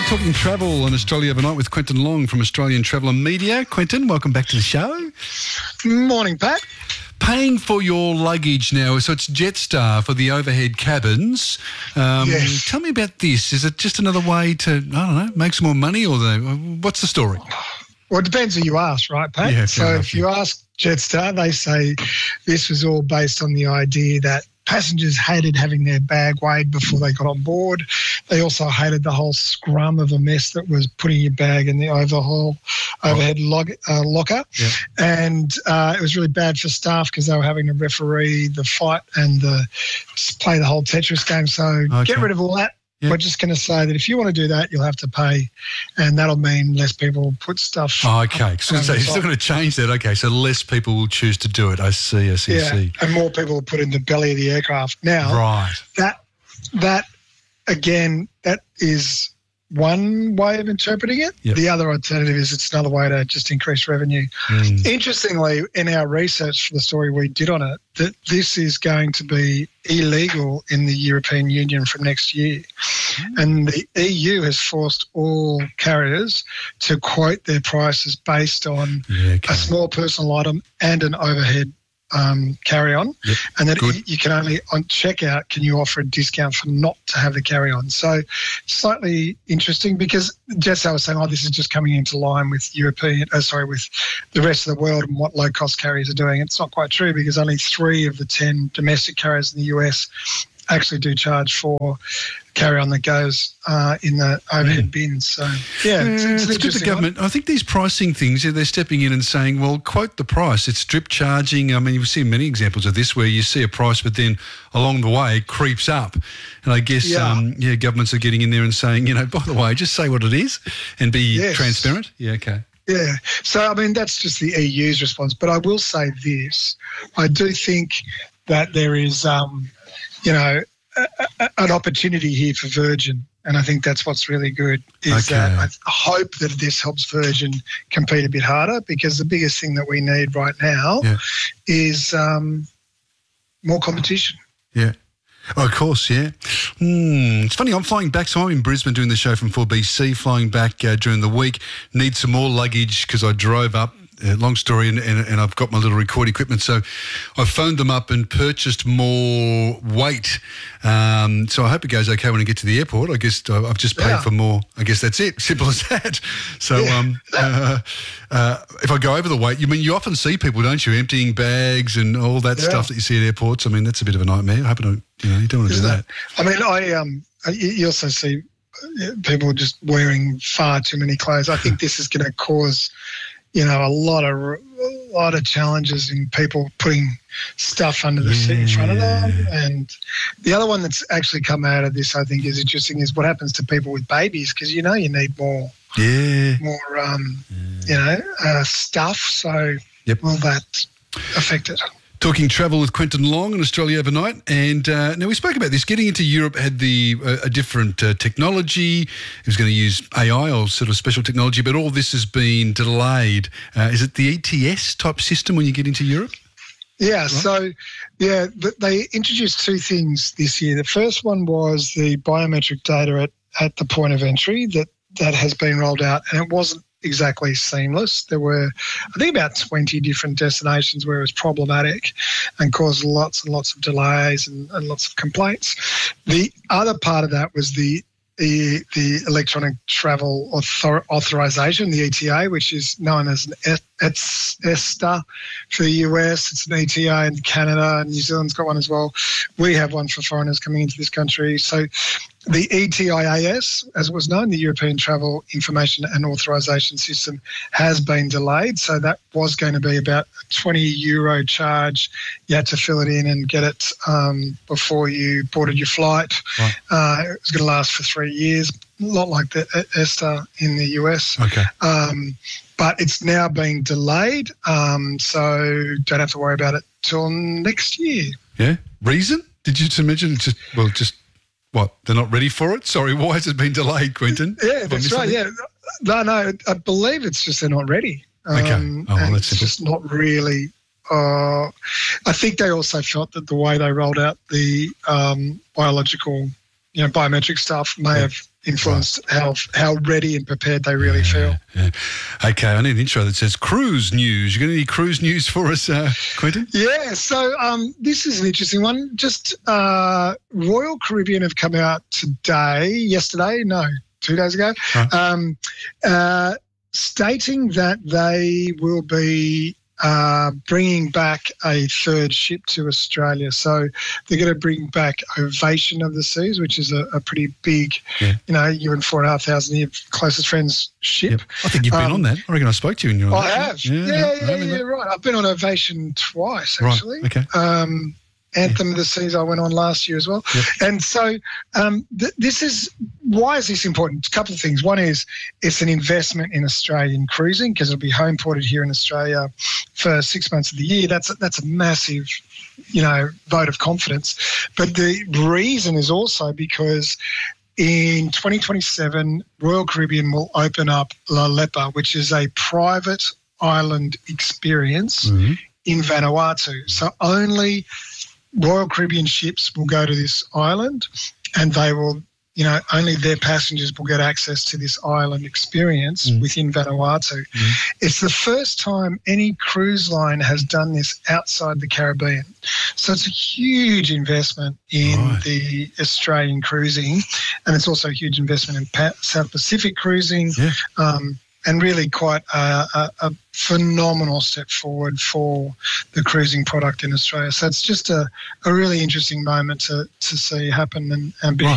Talking travel on Australia Overnight with Quentin Long from Australian Travel and Media. Quentin, welcome back to the show. Morning, Pat. Paying for your luggage now, so it's Jetstar for the overhead cabins. Yes. Tell me about this. Is it just another way to, make some more money, or what's the story? Well, it depends who you ask, right, Pat? Yeah, so if you ask Jetstar, they say this was all based on the idea that passengers hated having their bag weighed before they got on board. They also hated the whole scrum of a mess that was putting your bag in the overhead locker. Yeah. And it was really bad for staff because they were having to referee the fight and play the whole Tetris game. So get rid of all that. Yep. We're just going to say that if you want to do that, you'll have to pay, and that'll mean less people put stuff. Oh, okay. So you're still going to change that. Okay, so less people will choose to do it. I see. And more people will put in the belly of the aircraft. Now, right. That again, that is one way of interpreting it. Yep. The other alternative is it's another way to just increase revenue. Interestingly, in our research for the story we did on it, that this is going to be illegal in the European Union from next year. And the EU has forced all carriers to quote their prices based on a small personal item and an overhead carry-on, and that you can only on checkout can you offer a discount for not to have the carry-on. So slightly interesting because Jetstar was saying, this is just coming into line with with the rest of the world and what low-cost carriers are doing. It's not quite true because only 3 of the 10 domestic carriers in the US actually do charge for carry-on that goes in the overhead bins. So, it's good the government. I think these pricing things, they're stepping in and saying, well, quote the price. It's drip charging. I mean, you've seen many examples of this where you see a price, but then along the way it creeps up. And I guess, governments are getting in there and saying, by the way, just say what it is and be transparent. Yeah, okay. Yeah. So, I mean, that's just the EU's response. But I will say this. I do think that there is an opportunity here for Virgin, and I think that's what's really good, is that I hope that this helps Virgin compete a bit harder, because the biggest thing that we need right now is more competition. Yeah. Oh, of course, yeah. It's funny, I'm flying back, so I'm in Brisbane doing the show from 4BC, flying back during the week. Need some more luggage because I drove up. Long story, and I've got my little record equipment, so I phoned them up and purchased more weight. So I hope it goes okay when I get to the airport. I guess I've just paid for more. I guess that's it. Simple as that. So if I go over the weight, you often see people, don't you, emptying bags and all that stuff that you see at airports. I mean, that's a bit of a nightmare. I hope you don't want to do that. I mean, you also see people just wearing far too many clothes. I think this is going to cause a lot of challenges in people putting stuff under the seat in front of them. And the other one that's actually come out of this, I think, is interesting, is what happens to people with babies, because you need more stuff. So will that affect it? Talking travel with Quentin Long on Australia Overnight. And now we spoke about this. Getting into Europe had a different technology. It was going to use AI or sort of special technology, but all this has been delayed. Is it the ETS type system when you get into Europe? Yeah, right? So, they introduced 2 things this year. The first one was the biometric data at the point of entry that has been rolled out, and it wasn't exactly seamless. There were, I think, about 20 different destinations where it was problematic and caused lots and lots of delays and lots of complaints. The other part of that was the electronic travel authorization, the ETA, which is known as an ESTA for the US. It's an ETA in Canada, and New Zealand's got one as well. We have one for foreigners coming into this country. So the ETIAS, as it was known, the European Travel Information and Authorisation System, has been delayed. So that was going to be about a €20 charge. You had to fill it in and get it before you boarded your flight. Right. It was going to last for 3 years, a lot like the ESTA in the US. Okay. But it's now being delayed, so don't have to worry about it till next year. Yeah. Reason? Did you mention just what? They're not ready for it? Sorry, why has it been delayed, Quentin? Yeah, that's right. Yeah. No, I believe it's just they're not ready. Okay. That's it's just not really. I think they also felt that the way they rolled out the biological, biometric stuff may have influenced how ready and prepared they really feel. Yeah. Okay, I need an intro that says cruise news. You got any cruise news for us, Quentin? Yeah, so this is an interesting one. Just Royal Caribbean have come out yesterday, 2 days ago, stating that they will be bringing back a third ship to Australia. So they're going to bring back Ovation of the Seas, which is a pretty big, you and 4,500 of your closest friends ship. Yep. I think you've been on that. I reckon I spoke to you. I have. Yeah, right. I've been on Ovation twice, actually. Right. Okay. Anthem of the Seas I went on last year as well. Yep. And so why is this important? A couple of things. One is it's an investment in Australian cruising because it'll be home ported here in Australia for 6 months of the year. That's a massive, vote of confidence. But the reason is also because in 2027, Royal Caribbean will open up La Lepa, which is a private island experience in Vanuatu. So only Royal Caribbean ships will go to this island, and they will, only their passengers will get access to this island experience within Vanuatu. It's the first time any cruise line has done this outside the Caribbean. So it's a huge investment in the Australian cruising, and it's also a huge investment in South Pacific cruising. Yeah. And really quite a phenomenal step forward for the cruising product in Australia. So it's just a really interesting moment to see happen and be